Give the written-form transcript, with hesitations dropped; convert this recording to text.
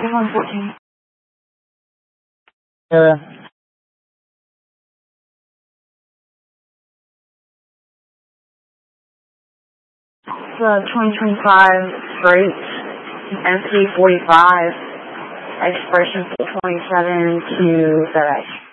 114. Yeah. 2025 straight MC45 expression 27 to FedEx.